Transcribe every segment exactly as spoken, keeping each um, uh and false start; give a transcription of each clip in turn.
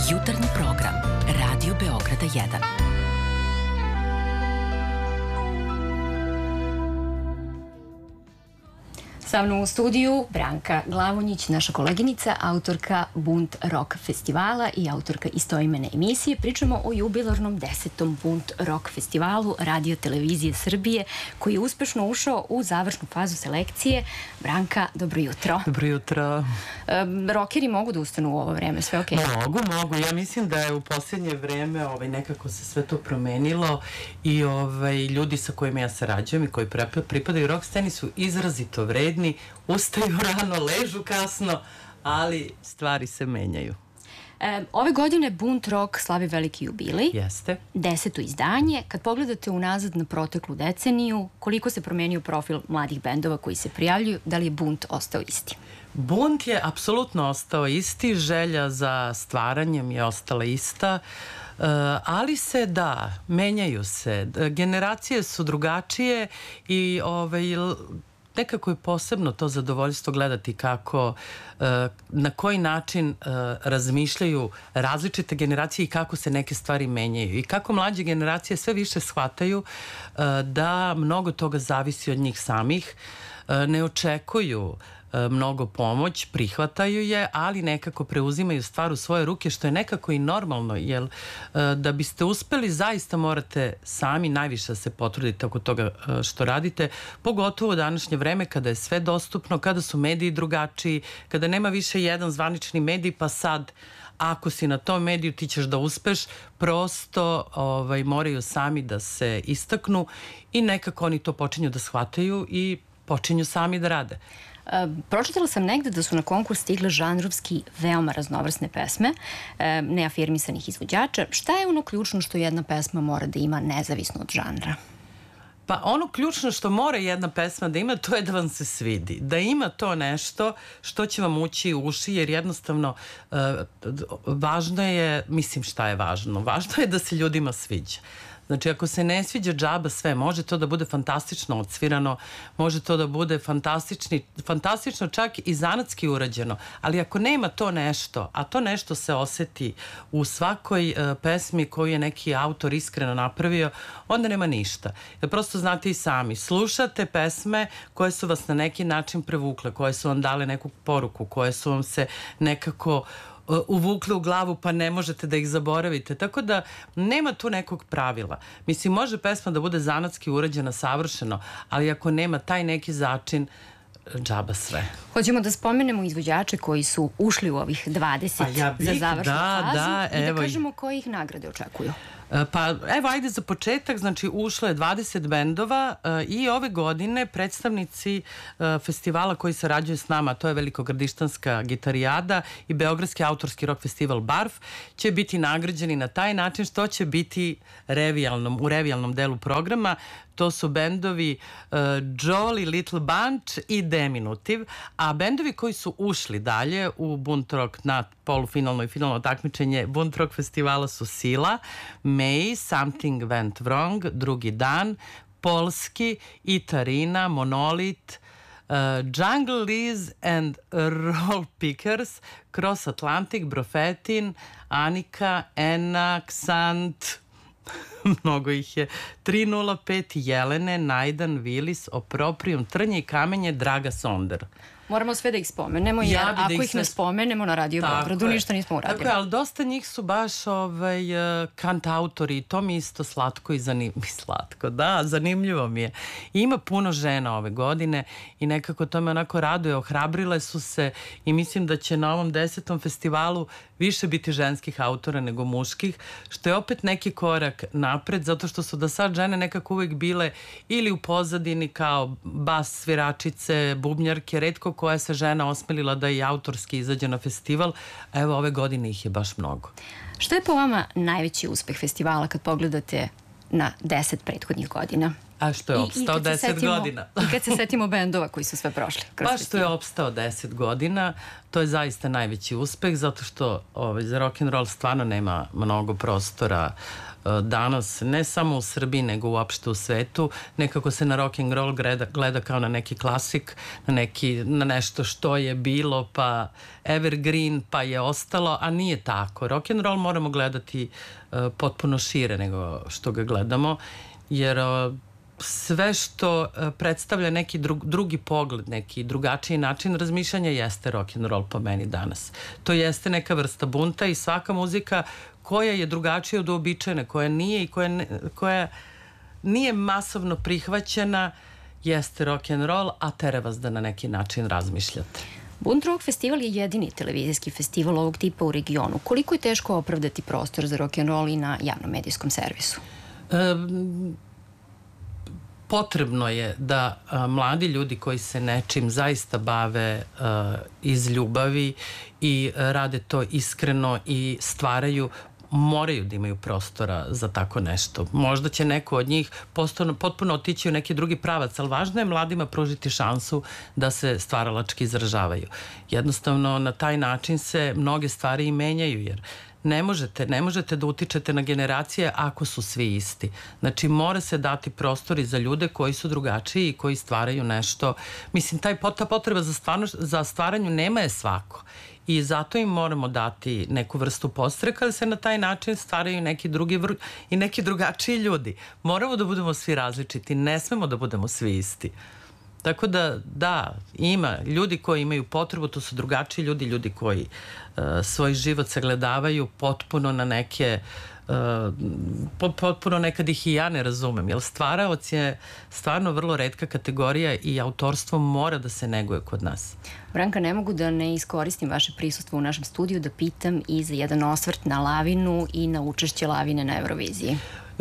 Jutarnji program Radio Beograda jedan. Sa mnom u studiju Branka Glavonjić, naša koleginica, autorka Bunt Rock festivala i autorka istoimene emisije. Pričamo o jubilarnom desetom Bunt Rock festivalu Radio Televizije Srbije, koji je uspešno ušao u završnu fazu selekcije. Branka, dobro jutro. Dobro jutro. Um, Rockeri mogu da ustanu u ovo vreme, sve okej? Okay? Mogu, mogu. Ja mislim da je u posljednje vreme ovaj, nekako se sve to promenilo i ovaj, ljudi sa kojima ja sarađujem i koji pripadaju rock sceni su izrazito vredni. Ustaju rano, ležu kasno, ali stvari se menjaju. E, ove godine Bunt Rock slavi veliki jubilej. Jeste. Deseto izdanje. Kad pogledate unazad na proteklu deceniju, koliko se promenio profil mladih bendova koji se prijavljuju, da li je Bunt ostao isti? Bunt je apsolutno ostao isti, želja za stvaranjem je ostala ista, Uh, ali se da, menjaju se. Generacije su drugačije i ovaj, nekako je posebno to zadovoljstvo gledati kako, uh, na koji način uh, razmišljaju različite generacije i kako se neke stvari menjaju. I kako mlađe generacije sve više shvataju uh, da mnogo toga zavisi od njih samih, uh, ne očekuju mnogo pomoć, prihvataju je, ali nekako preuzimaju stvar u svoje ruke, što je nekako i normalno, jer da biste uspeli zaista morate sami najviše se potruditi oko toga što radite, pogotovo u današnje vreme kada je sve dostupno, kada su mediji drugačiji, kada nema više jedan zvanični medij, pa sad ako si na tom mediju ti ćeš da uspeš, prosto ovaj, moraju sami da se istaknu i nekako oni to počinju da shvataju i počinju sami da rade. Uh, pročitala sam negde da su na konkurs stigle žanrovski veoma raznovrsne pesme, uh, neafirmisanih izvođača. Šta je ono ključno što jedna pesma mora da ima nezavisno od žanra? Pa ono ključno što mora jedna pesma da ima, to je da vam se svidi. Da ima to nešto što će vam ući u uši, jer jednostavno uh, važno je, mislim šta je važno, važno je da se ljudima sviđa. Znači, ako se ne sviđa džaba sve, može to da bude fantastično odsvirano, može to da bude fantastični, fantastično čak i zanatski urađeno, ali ako nema to nešto, a to nešto se oseti u svakoj uh, pesmi koju je neki autor iskreno napravio, onda nema ništa. Jer prosto znate i sami, slušate pesme koje su vas na neki način prevukle, koje su vam dale neku poruku, koje su vam se nekako uvukli u glavu pa ne možete da ih zaboravite, tako da nema tu nekog pravila. Mislim, može pesma da bude zanatski urađena savršeno, ali ako nema taj neki začin, džaba sve. Hoćemo da spomenemo izvođače koji su ušli u ovih dvadeset pa ja bih, za završnu da, fazu da, i da evo, kažemo koje ih nagrade očekuju. Pa evo, ajde za početak, znači ušlo je dvadeset bendova uh, i ove godine predstavnici uh, festivala koji sarađuju s nama, to je Velikogradištanska gitarijada i Beogradski autorski rock festival Barf, će biti nagrađeni na taj način što će biti revijalnom, u revijalnom delu programa. To su bendovi uh, Jolly Little Bunch i Deminutiv, a bendovi koji su ušli dalje u Bunt Rock na polufinalno i finalno takmičenje Bunt Rock festivala su Sila, May, Something Went Wrong, Drugi dan, Polski, Itarina, Monolit, uh, Jungle Liz and Roll Pickers, Cross Atlantic, Brofetin, Anika, Enna, Ksant, mnogo ih je, tri nula pet, Jelene, Najdan, Vilis, Oproprium, Trnje i Kamenje, Draga Sonder. Moramo sve da ih spomenemo, jer ja ako ih, ih ne spomenemo na Radio Beogradu, ništa nismo uradili. Tako je, ali dosta njih su baš ovaj, kantautori i to mi isto slatko i zanimljivo. Slatko, da, zanimljivo mi je. I ima puno žena ove godine i nekako to me onako raduje, ohrabrile su se i mislim da će na ovom desetom festivalu više biti ženskih autora nego muških, što je opet neki korak napred, zato što su do sad žene nekako uvijek bile ili u pozadini kao bas sviračice, bubnjarke, retko koja se žena osmelila da i autorski izađe na festival, a evo ove godine ih je baš mnogo. Što je po vama najveći uspeh festivala kad pogledate na deset prethodnih godina? A što je opstao deset godina. I kad se setimo bendova koji su sve prošli. Pa što je opstao deset godina, to je zaista najveći uspeh, zato što ovaj, za rock'n'roll stvarno nema mnogo prostora danas, ne samo u Srbiji, nego uopšte u svetu. Nekako se na rock'n'roll gleda, gleda kao na neki klasik, na, neki, na nešto što je bilo, pa evergreen, pa je ostalo, a nije tako. Rock'n'roll moramo gledati uh, potpuno šire nego što ga gledamo, jer uh, sve što predstavlja neki drug, drugi pogled, neki drugačiji način razmišljanja jeste rock'n'roll po meni danas. To jeste neka vrsta bunta i svaka muzika koja je drugačija od uobičajene, koja nije i koja, ne, koja nije masovno prihvaćena, jeste rock'n'roll, a tere vas da na neki način razmišljate. Bunt Rock Festival je jedini televizijski festival ovog tipa u regionu. Koliko je teško opravdati prostor za rock'n'roll i na javnom medijskom servisu? Um, Potrebno je da a, mladi ljudi koji se nečim zaista bave a, iz ljubavi i a, rade to iskreno i stvaraju, moraju da imaju prostora za tako nešto. Možda će neko od njih postano, potpuno otići u neki drugi pravac, ali važno je mladima pružiti šansu da se stvaralački izražavaju. Jednostavno, na taj način se mnoge stvari i menjaju, jer Ne možete, ne možete da utičete na generacije ako su svi isti. Znači, mora se dati prostori za ljude koji su drugačiji i koji stvaraju nešto. Mislim, taj, ta potreba za, stvarno, za stvaranju nema je svako. I zato im moramo dati neku vrstu podstreka da se na taj način stvaraju neki drugi vr... i neki drugačiji ljudi. Moramo da budemo svi različiti, ne smemo da budemo svi isti. Tako da, da, ima ljudi koji imaju potrebu, to su drugačiji ljudi, ljudi koji uh, svoj život sagledavaju potpuno na neke, uh, potpuno nekad ih i ja ne razumem, jer stvaraoc je stvarno vrlo retka kategorija i autorstvo mora da se neguje kod nas. Branka, ne mogu da ne iskoristim vaše prisustvo u našem studiju da pitam i za jedan osvrt na Lavinu i na učešće Lavine na Euroviziji.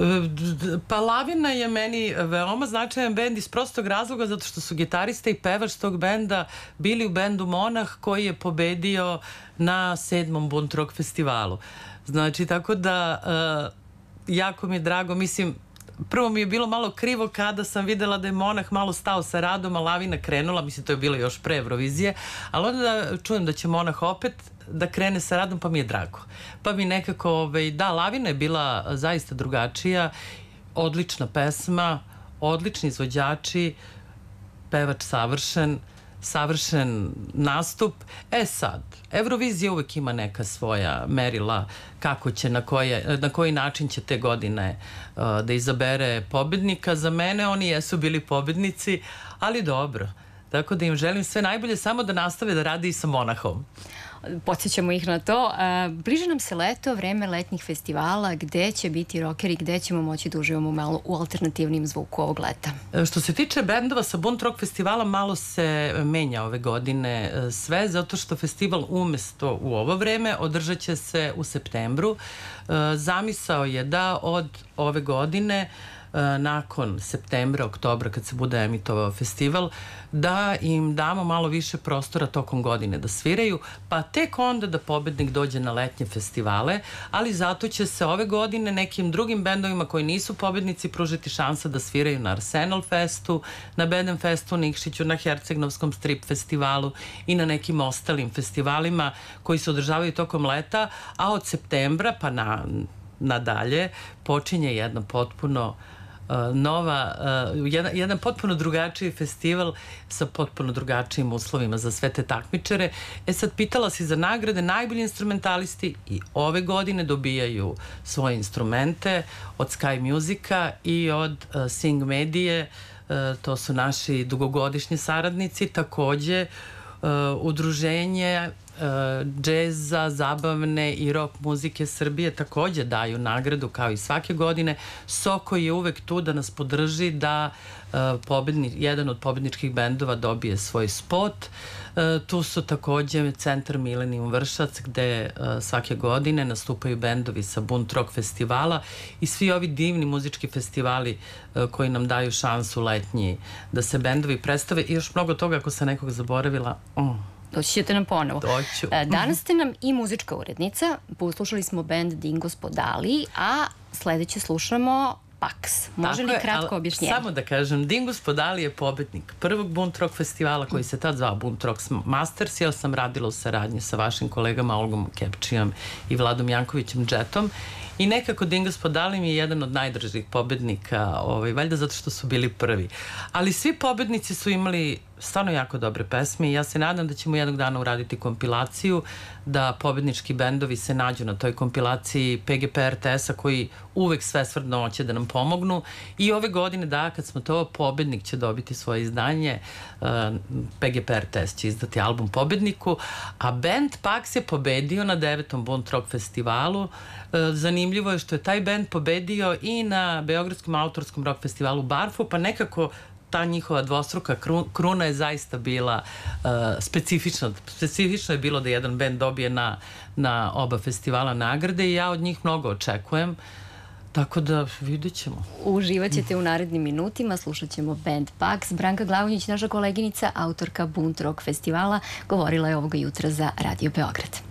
Pa Lavina je meni veoma značajan bend iz prostog razloga zato što su gitarista i pevač tog benda bili u bendu Monah koji je pobedio na sedmom Bunt Rock festivalu. Znači, tako da uh, jako mi je drago, mislim, prvo mi je bilo malo krivo kada sam videla da je Monah malo stao sa radom, a Lavina krenula, mislim to je bilo još pre Eurovizije, ali onda da čujem da će Monah opet da krene sa radom, pa mi je drago. Pa mi nekako, ovaj, da, Lavina je bila zaista drugačija, odlična pesma, odlični izvođači, pevač savršen, savršen nastup. E sad, Eurovizija uvek ima neka svoja merila kako će, na, koje, na koji način će te godine uh, da izabere pobednika. Za mene oni jesu bili pobednici, ali dobro. Tako da im želim sve najbolje, samo da nastave da radi i sa Monahom. Podsjećamo ih na to. Bliže nam se leto, vreme letnjih festivala, gde će biti rockeri, gde ćemo moći da uživamo malo u alternativnim zvuku ovog leta. Što se tiče bendova sa Bunt Rock festivala, malo se menja ove godine sve, zato što festival umesto u ovo vreme održat će se u septembru. Zamisao je da od ove godine, nakon septembra, oktobra, kad se bude emitovao festival, da im damo malo više prostora tokom godine da sviraju, pa tek onda da pobednik dođe na letnje festivale, ali zato će se ove godine nekim drugim bendovima koji nisu pobednici pružiti šansa da sviraju na Arsenal Festu, na Beden Festu u Nikšiću, na Herceg-Novskom strip festivalu i na nekim ostalim festivalima koji se održavaju tokom leta, a od septembra pa na, nadalje počinje jedna potpuno nova, uh, jedan, jedan potpuno drugačiji festival sa potpuno drugačijim uslovima za sve te takmičare. E sad, pitala si za nagrade, najbolji instrumentalisti i ove godine dobijaju svoje instrumente od Sky Musica i od uh, Sing Medije, uh, to su naši dugogodišnji saradnici, takođe uh, udruženje džeza, zabavne i rock muzike Srbije takođe daju nagradu kao i svake godine. Soko je uvek tu da nas podrži da uh, pobedni, jedan od pobedničkih bendova dobije svoj spot. Uh, tu su takođe Centar Millennium Vršac gde uh, svake godine nastupaju bendovi sa Bunt Rock festivala i svi ovi divni muzički festivali uh, koji nam daju šansu letnji da se bendovi predstave i još mnogo toga ako sam nekog zaboravila. Oh. Doći ćete nam ponovo. Doću. Danas ste nam i muzička urednica. Poslušali smo bend Dingo Spodali, a sledeće slušamo Pax. Može li kratko objašnjenje? Samo da kažem, Dingus Podali je pobednik prvog Bunt Rock festivala koji se tad zvao Bunt Rock Masters. Ja sam radila u saradnji sa vašim kolegama Olgom Kepčijom i Vladom Jankovićem Džetom. I nekako Dingus Podali mi je jedan od najdržih pobednika, ovaj, valjda zato što su bili prvi. Ali svi pobednici su imali stvarno jako dobre pesme i ja se nadam da ćemo jednog dana uraditi kompilaciju, da pobednički bendovi se nađu na toj kompilaciji P G P R T S-a koji uvek sve svrdno hoće da nam pomognu. I ove godine, da, kad smo to, pobednik će dobiti svoje izdanje, P G P R T S će izdati album pobedniku, a band Pax je pobedio na devetom Bunt Rock festivalu. Zanimljivo je što je taj band pobedio i na Beogradskom autorskom rock festivalu Barfu, pa nekako ta njihova dvostruka kruna je zaista bila uh, specifična. Specifično je bilo da jedan band dobije na, na oba festivala nagrade i ja od njih mnogo očekujem. Tako da vidjet ćemo. Uživat ćete u narednim minutima, slušat ćemo band Pax. Branka Glavonjić, naša koleginica, autorka Bunt Rock festivala, govorila je ovoga jutra za Radio Beograd.